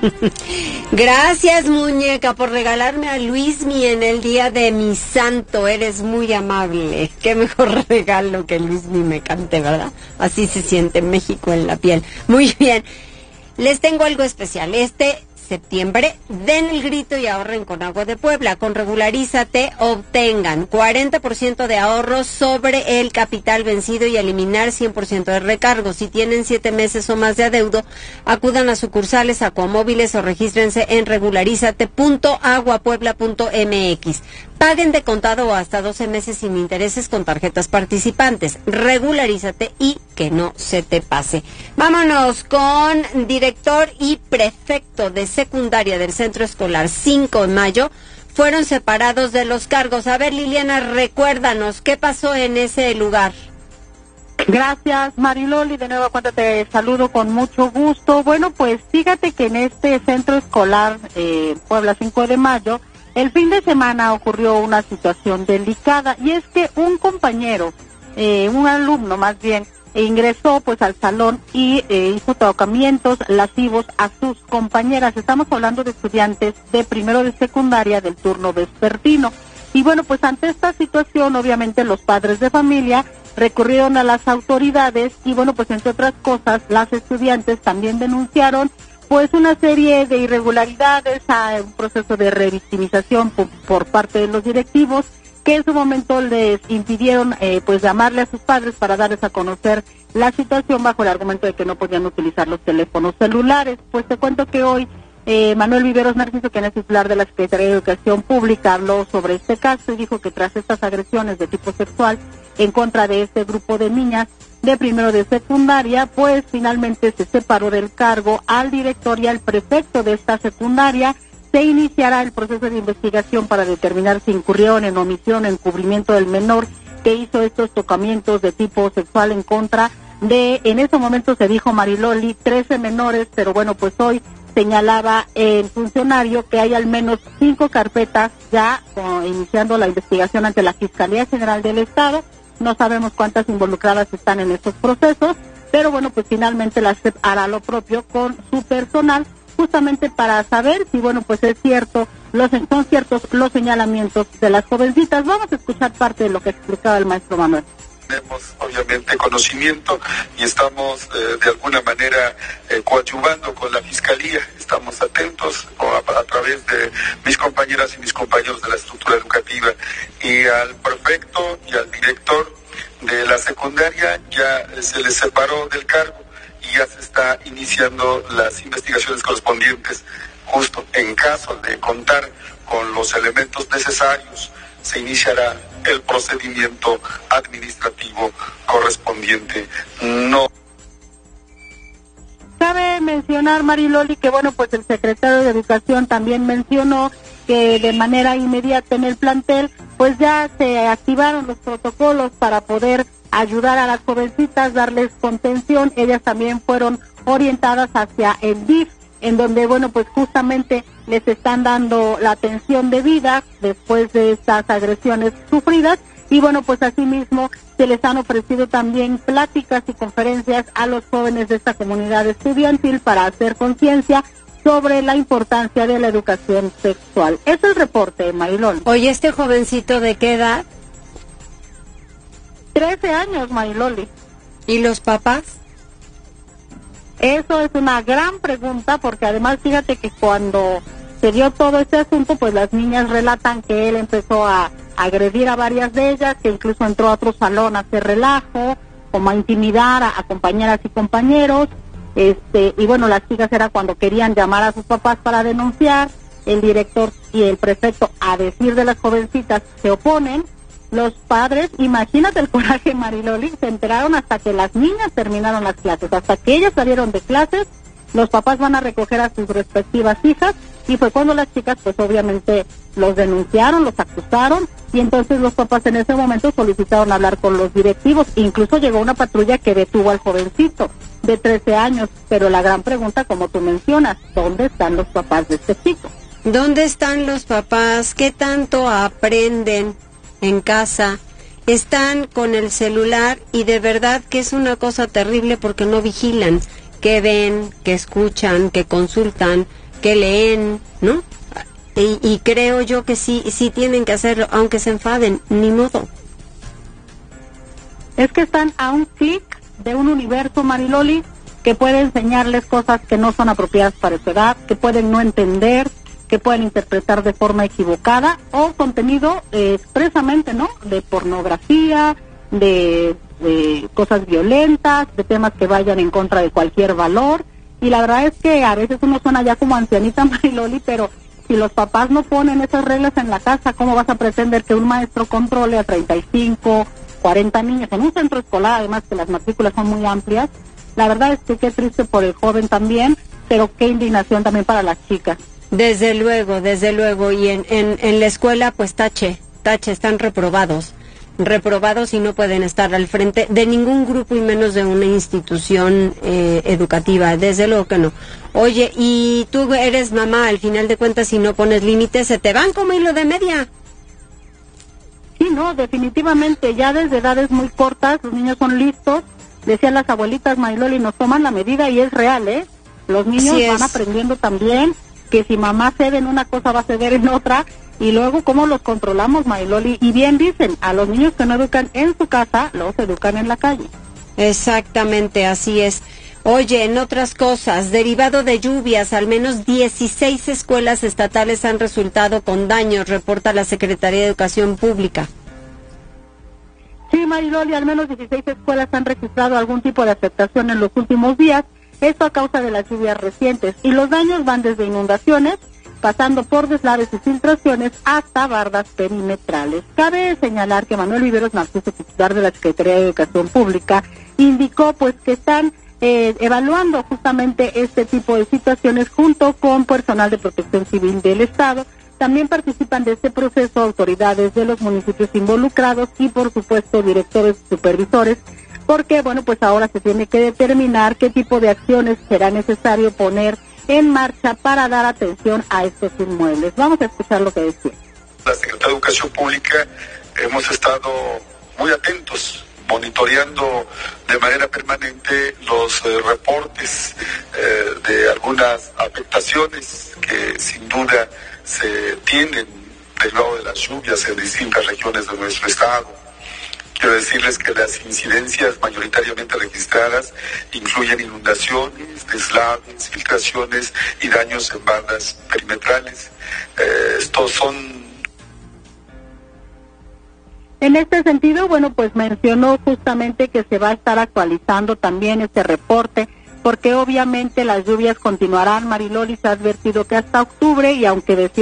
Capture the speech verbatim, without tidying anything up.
Gracias, muñeca, por regalarme a Luismi en el día de mi santo. Eres muy amable. Qué mejor regalo que Luismi me cante, ¿verdad? Así se siente México en la piel. Muy bien. Les tengo algo especial. Este septiembre, den el grito y ahorren con Agua de Puebla. Con Regularízate obtengan cuarenta por ciento de ahorro sobre el capital vencido y eliminar cien por ciento de recargo. Si tienen siete meses o más de adeudo, acudan a sucursales, acuamóviles o regístrense en regularízate punto agua puebla punto m x. Paguen de contado o hasta doce meses sin intereses con tarjetas participantes. Regularízate y que no se te pase. Vámonos con director y prefecto de secundaria del Centro Escolar cinco de mayo. Fueron separados de los cargos. A ver, Liliana, recuérdanos, ¿qué pasó en ese lugar? Gracias, Mariloli. De nuevo cuenta te saludo con mucho gusto. Bueno, pues fíjate que en este Centro Escolar eh, Puebla cinco de mayo, el fin de semana ocurrió una situación delicada, y es que un compañero, eh, un alumno más bien, ingresó pues al salón y eh, hizo tocamientos lascivos a sus compañeras. Estamos hablando de estudiantes de primero de secundaria del turno vespertino. Y bueno, pues ante esta situación, obviamente los padres de familia recurrieron a las autoridades y bueno, pues entre otras cosas, las estudiantes también denunciaron pues una serie de irregularidades, a un proceso de revictimización por, por parte de los directivos, que en su momento les impidieron eh, pues llamarle a sus padres para darles a conocer la situación bajo el argumento de que no podían utilizar los teléfonos celulares. Pues te cuento que hoy eh, Manuel Viveros Narciso, quien es titular de la Secretaría de Educación Pública, habló sobre este caso y dijo que tras estas agresiones de tipo sexual en contra de este grupo de niñas de primero de secundaria, pues finalmente se separó del cargo al director y al prefecto de esta secundaria. Se iniciará el proceso de investigación para determinar si incurrieron en omisión, encubrimiento del menor que hizo estos tocamientos de tipo sexual en contra de, en ese momento se dijo, Mariloli, trece menores, pero bueno, pues hoy señalaba el funcionario que hay al menos cinco carpetas ya oh, iniciando la investigación ante la Fiscalía General del Estado. No sabemos cuántas involucradas están en estos procesos, pero bueno, pues finalmente la S E P hará lo propio con su personal, justamente para saber si, bueno, pues es cierto, los, son ciertos los señalamientos de las jovencitas. Vamos a escuchar parte de lo que explicaba el maestro Manuel. Tenemos obviamente conocimiento y estamos eh, de alguna manera eh, coadyuvando con la Fiscalía, estamos atentos a, a través de mis compañeras y mis compañeros de la estructura educativa, y al prefecto y al director de la secundaria ya eh, se les separó del cargo y ya se está iniciando las investigaciones correspondientes. Justo en caso de contar con los elementos necesarios, se iniciará el procedimiento administrativo correspondiente. No. Cabe mencionar, Mariloli, que bueno, pues el secretario de Educación también mencionó que de manera inmediata en el plantel, pues ya se activaron los protocolos para poder ayudar a las jovencitas, darles contención. Ellas también fueron orientadas hacia el D I F, en donde, bueno, pues justamente les están dando la atención debida después de estas agresiones sufridas. Y bueno, pues asimismo se les han ofrecido también pláticas y conferencias a los jóvenes de esta comunidad estudiantil para hacer conciencia sobre la importancia de la educación sexual. Es el reporte, Mariloli. Oye, ¿este jovencito de qué edad? trece años, Mariloli. ¿Y los papás? Eso es una gran pregunta, porque además fíjate que cuando se dio todo este asunto, pues las niñas relatan que él empezó a agredir a varias de ellas, que incluso entró a otro salón a hacer relajo, como a intimidar a, a compañeras y compañeros, este y bueno, las chicas era cuando querían llamar a sus papás para denunciar, el director y el prefecto, a decir de las jovencitas, se oponen. Los padres, imagínate el coraje, Mariloli, se enteraron hasta que las niñas terminaron las clases, hasta que ellas salieron de clases, los papás van a recoger a sus respectivas hijas, y fue cuando las chicas, pues obviamente los denunciaron, los acusaron, y entonces los papás en ese momento solicitaron hablar con los directivos. Incluso llegó una patrulla que detuvo al jovencito de trece años, pero la gran pregunta, como tú mencionas, ¿dónde están los papás de este chico? ¿Dónde están los papás? ¿Qué tanto aprenden en casa? Están con el celular y de verdad que es una cosa terrible porque no vigilan qué ven, qué escuchan, qué consultan, qué leen, ¿no? Y, y creo yo que sí, sí tienen que hacerlo, aunque se enfaden, ni modo. Es que están a un clic de un universo, Mariloli, que puede enseñarles cosas que no son apropiadas para su edad, que pueden no entender, que pueden interpretar de forma equivocada, o contenido eh, expresamente, ¿no? De pornografía, de, de cosas violentas, de temas que vayan en contra de cualquier valor. Y la verdad es que a veces uno suena ya como ancianita, Mariloli, pero si los papás no ponen esas reglas en la casa, ¿cómo vas a pretender que un maestro controle a treinta y cinco, cuarenta niños en un centro escolar, además que las matrículas son muy amplias? La verdad es que qué triste por el joven también, pero qué indignación también para las chicas. Desde luego, desde luego, y en, en, en la escuela pues tache, tache, están reprobados, reprobados y no pueden estar al frente de ningún grupo y menos de una institución eh, educativa, desde luego que no. Oye, y tú eres mamá, al final de cuentas, si no pones límites, se te van como hilo de media. Sí, no, definitivamente, ya desde edades muy cortas, los niños son listos, decían las abuelitas, Mariloli, nos toman la medida y es real, ¿eh? Los niños Sí van aprendiendo también que si mamá cede en una cosa va a ceder en otra, y luego cómo los controlamos, Mariloli, y bien dicen, a los niños que no educan en su casa, los educan en la calle. Exactamente, así es. Oye, en otras cosas, derivado de lluvias, al menos dieciséis escuelas estatales han resultado con daños, reporta la Secretaría de Educación Pública. Sí, Mariloli, al menos dieciséis escuelas han registrado algún tipo de afectación en los últimos días, esto a causa de las lluvias recientes, y los daños van desde inundaciones, pasando por deslaves y filtraciones hasta bardas perimetrales. Cabe señalar que Manuel Viveros Narciso, titular de la Secretaría de Educación Pública, indicó pues que están eh, evaluando justamente este tipo de situaciones junto con personal de Protección Civil del Estado. También participan de este proceso autoridades de los municipios involucrados y por supuesto directores y supervisores, porque bueno, pues ahora se tiene que determinar qué tipo de acciones será necesario poner en marcha para dar atención a estos inmuebles. Vamos a escuchar lo que decía. La Secretaría de Educación Pública hemos estado muy atentos, monitoreando de manera permanente los eh, reportes eh, de algunas afectaciones que sin duda se tienen derivado de las lluvias en distintas regiones de nuestro estado. Quiero decirles que las incidencias mayoritariamente registradas incluyen inundaciones, deslaves, filtraciones y daños en bandas perimetrales. Eh, estos son... En este sentido, bueno, pues mencionó justamente que se va a estar actualizando también este reporte, porque obviamente las lluvias continuarán. Mariloli se ha advertido que hasta octubre, y aunque decía